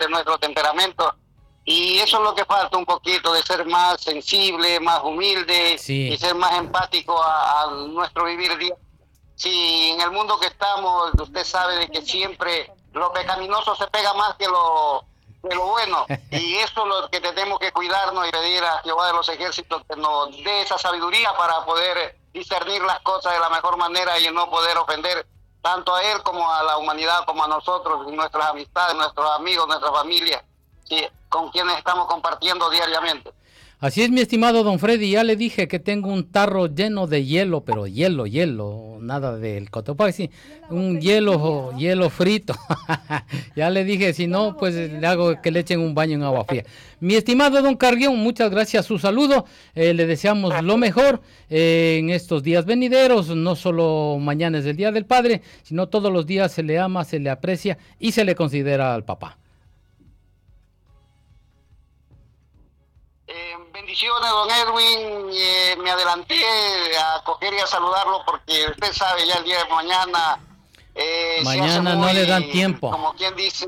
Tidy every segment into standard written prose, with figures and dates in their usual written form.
de nuestro temperamento. Y eso es lo que falta un poquito, de ser más sensible, más humilde y Sí. ser más empático a nuestro vivir día. Sí, en el mundo que estamos, usted sabe de que siempre lo pecaminoso se pega más que lo bueno. Y eso es lo que tenemos que cuidarnos y pedir a Jehová de los ejércitos que nos dé esa sabiduría para poder discernir las cosas de la mejor manera y no poder ofender tanto a él como a la humanidad, como a nosotros, y nuestras amistades, nuestros amigos, nuestra familia, sí, con quienes estamos compartiendo diariamente. Así es, mi estimado don Freddy, ya le dije que tengo un tarro lleno de hielo, pero hielo, hielo, nada del Cotopaxi, un hielo frito. Ya le dije, si no, pues le hago que le echen un baño en agua fría. Mi estimado don Carguión, muchas gracias, su saludo, le deseamos lo mejor en estos días venideros, no solo mañana es el Día del Padre, sino todos los días se le ama, se le aprecia y se le considera al papá. Bendiciones, don Edwin. Me adelanté a coger y a saludarlo porque usted sabe, ya el día de mañana se hace Mañana muy, no le dan tiempo. como quien dice,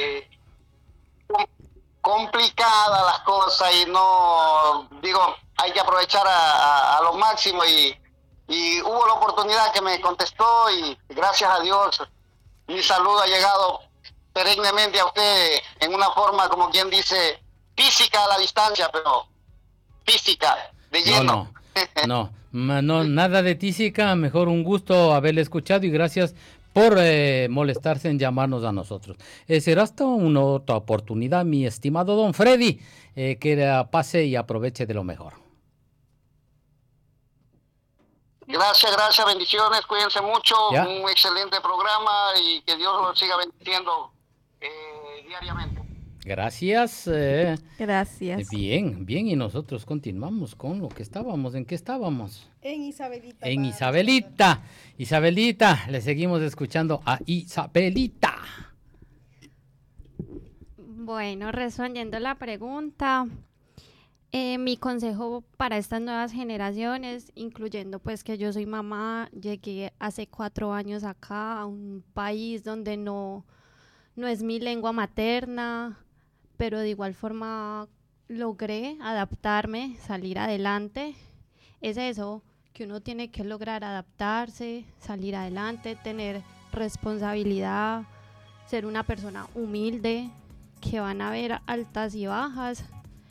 complicadas las cosas y no, digo, hay que aprovechar a lo máximo y hubo la oportunidad que me contestó y gracias a Dios mi saludo ha llegado perennemente a usted en una forma, como quien dice, física a la distancia, pero física, de lleno. No, nada de tísica, mejor un gusto haberle escuchado y gracias por molestarse en llamarnos a nosotros. Será hasta una otra oportunidad, mi estimado don Freddy, que la pase y aproveche de lo mejor. Gracias, bendiciones, cuídense mucho, ¿Ya? un excelente programa y que Dios los siga bendiciendo diariamente. Gracias. Gracias. Bien, y nosotros continuamos con lo que estábamos. ¿En qué estábamos? En Isabelita. En Isabelita. Isabelita, le seguimos escuchando a Isabelita. Bueno, respondiendo la pregunta, mi consejo para estas nuevas generaciones, incluyendo pues que yo soy mamá, llegué hace 4 años acá a un país donde no es mi lengua materna, pero de igual forma logré adaptarme, salir adelante. Es eso, que uno tiene que lograr adaptarse, salir adelante, tener responsabilidad, ser una persona humilde, que van a haber altas y bajas,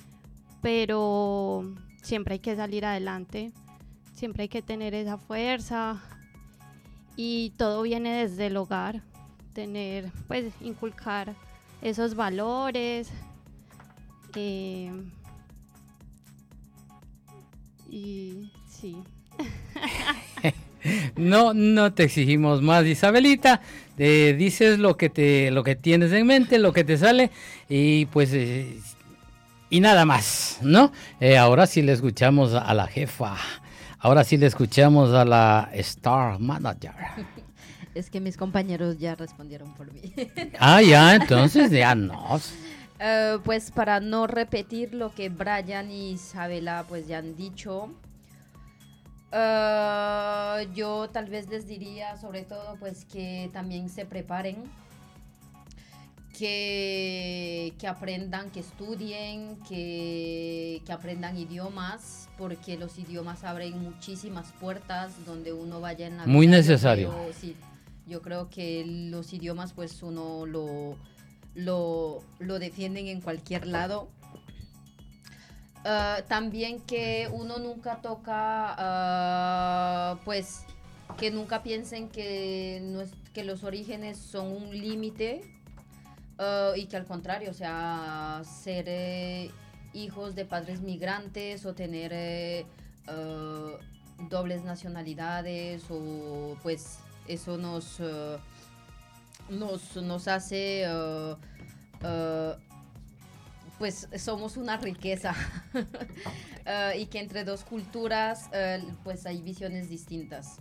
pero siempre hay que salir adelante, siempre hay que tener esa fuerza y todo viene desde el hogar, pues inculcar esos valores y sí. No te exigimos más, Isabelita. Dices lo que tienes en mente, lo que te sale y pues y nada más, ¿no? Ahora sí le escuchamos a la jefa. Ahora sí le escuchamos a la Star Manager. Es que mis compañeros ya respondieron por mí. Ya, entonces ya no. Pues para no repetir lo que Brian y Isabela pues ya han dicho, yo tal vez les diría sobre todo pues que también se preparen, que aprendan, que estudien, que aprendan idiomas, porque los idiomas abren muchísimas puertas donde uno vaya en la vida. Muy necesario. Yo creo que los idiomas pues uno lo defienden en cualquier lado. También que uno nunca toca, pues que nunca piensen que los orígenes son un límite, y que al contrario, o sea, ser hijos de padres migrantes o tener dobles nacionalidades, o pues eso nos hace, pues somos una riqueza. Y que entre dos culturas pues hay visiones distintas,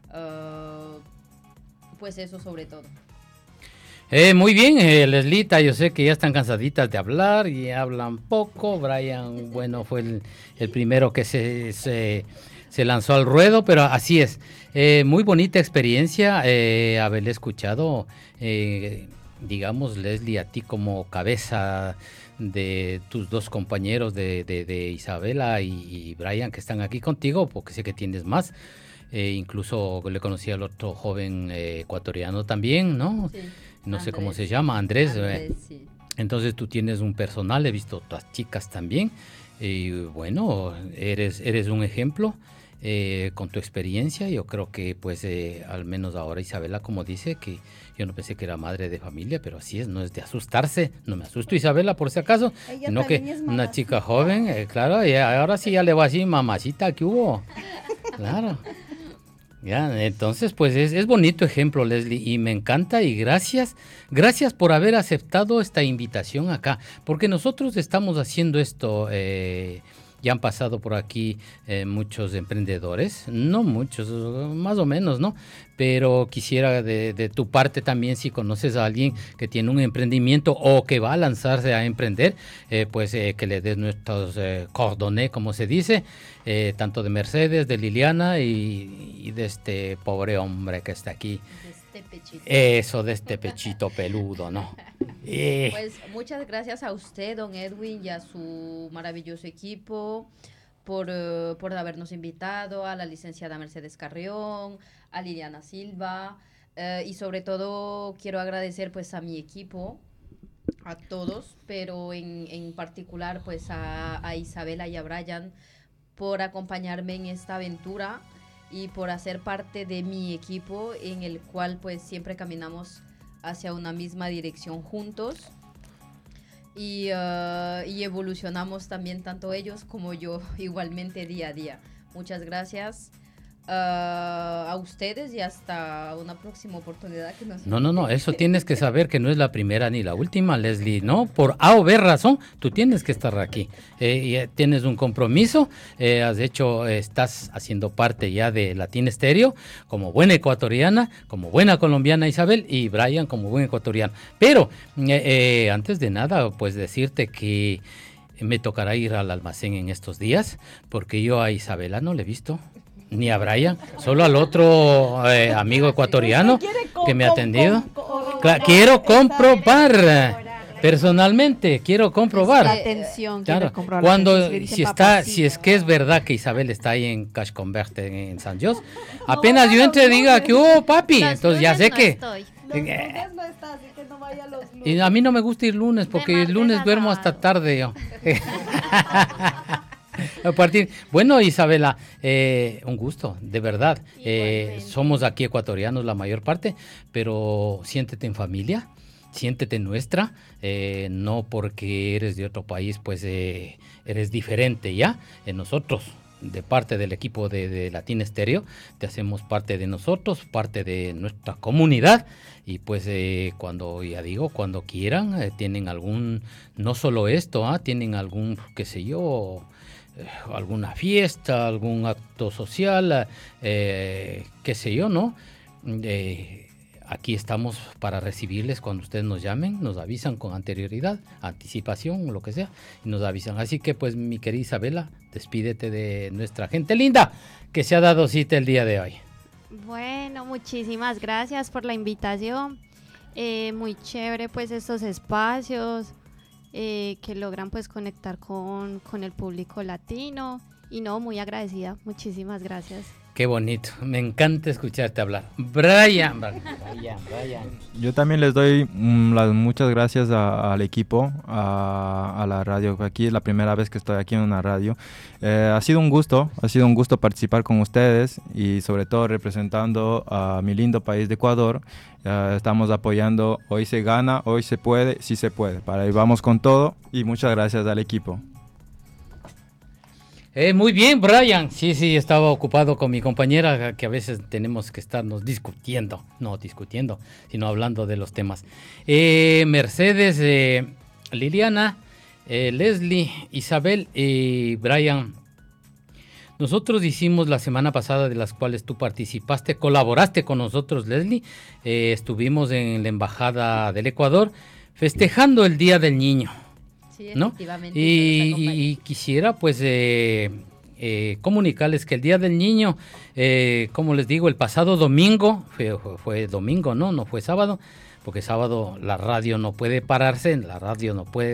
pues eso sobre todo. Muy bien, Leslita, yo sé que ya están cansaditas de hablar y hablan poco. Brian, bueno, fue el primero que se lanzó al ruedo, pero así es. Muy bonita experiencia haberle escuchado digamos, Leslie, a ti como cabeza de tus dos compañeros de Isabela y Brian que están aquí contigo, porque sé que tienes más. Incluso le conocí al otro joven ecuatoriano también, ¿no? Sí. No sé cómo Andrés. se llama, Andrés. Sí. Entonces tú tienes un personal, he visto otras chicas también. Y bueno, eres un ejemplo con tu experiencia. Yo creo que pues al menos ahora Isabela, como dice, que yo no pensé que era madre de familia, pero así es, no es de asustarse. No me asusto, Isabela, por si acaso, Ella sino que también es una mamacita. chica joven, claro, y ahora sí ya le va así, mamacita, ¿qué hubo? Claro. Ya, entonces pues es bonito ejemplo, Leslie, y me encanta y gracias por haber aceptado esta invitación acá, porque nosotros estamos haciendo esto, ya han pasado por aquí muchos emprendedores, no muchos, más o menos, ¿no? Pero quisiera de tu parte también, si conoces a alguien que tiene un emprendimiento o que va a lanzarse a emprender, pues que le des nuestros cordonés, como se dice, tanto de Mercedes, de Liliana y de este pobre hombre que está aquí. De este pechito. Eso, de este pechito peludo, ¿no? Pues muchas gracias a usted, don Edwin, y a su maravilloso equipo por habernos invitado, a la licenciada Mercedes Carrión, a Liliana Silva, y sobre todo quiero agradecer pues a mi equipo, a todos, pero en particular pues a Isabela y a Brian por acompañarme en esta aventura y por hacer parte de mi equipo en el cual pues siempre caminamos hacia una misma dirección juntos y evolucionamos también tanto ellos como yo igualmente día a día. Muchas gracias a ustedes y hasta una próxima oportunidad que nos No, eso tienes que saber que no es la primera ni la última, Leslie, ¿no? Por A o B razón, tú tienes que estar aquí. Tienes un compromiso, estás haciendo parte ya de Latin Stereo, como buena ecuatoriana, como buena colombiana Isabel, y Brian como buen ecuatoriano. Pero, antes de nada, pues decirte que me tocará ir al almacén en estos días, porque yo a Isabela no le he visto. Ni a Brian, solo al otro amigo ecuatoriano que me ha atendido. Quiero comprobar, personalmente, quiero comprobar. La atención, Claro, si es que es verdad que Isabel está ahí en Cash Converter en San José, apenas yo entre diga que papi, Los entonces ya lunes sé no que... estoy. Los lunes no está, así que no vaya los lunes. Y a mí no me gusta ir lunes, porque el martes lunes a duermo sábado. hasta tarde yo. Bueno, Isabela, un gusto, de verdad. Igualmente. Somos aquí ecuatorianos la mayor parte, pero siéntete en familia, siéntete nuestra, no porque eres de otro país, pues eres diferente, ¿ya? Nosotros, de parte del equipo de Latin Stereo, te hacemos parte de nosotros, parte de nuestra comunidad, y pues cuando quieran, tienen algún, no solo esto, tienen algún, qué sé yo, alguna fiesta, algún acto social, qué sé yo, ¿no? Aquí estamos para recibirles cuando ustedes nos llamen, nos avisan con anterioridad, anticipación, lo que sea, y nos avisan. Así que pues mi querida Isabela, despídete de nuestra gente linda que se ha dado cita el día de hoy. Bueno, muchísimas gracias por la invitación. Muy chévere pues estos espacios que logran pues conectar con el público latino. Y no, muy agradecida. Muchísimas gracias. Qué bonito, me encanta escucharte hablar. Brian. Yo también les doy las muchas gracias al equipo, a la radio. Aquí es la primera vez que estoy aquí en una radio. Ha sido un gusto participar con ustedes y sobre todo representando a mi lindo país de Ecuador. Estamos apoyando Hoy se gana, hoy se puede, sí se puede. Para ahí vamos con todo y muchas gracias al equipo. Muy bien, Brian. Sí, estaba ocupado con mi compañera, que a veces tenemos que estarnos sino hablando de los temas. Mercedes, Liliana, Leslie, Isabel y Brian. Nosotros hicimos la semana pasada, de las cuales tú participaste, colaboraste con nosotros, Leslie. Estuvimos en la Embajada del Ecuador festejando el Día del Niño. Sí, ¿no? efectivamente. Y quisiera pues comunicarles que el Día del Niño, como les digo, el pasado domingo, fue domingo, no fue sábado, porque sábado la radio no puede pararse, la radio no puede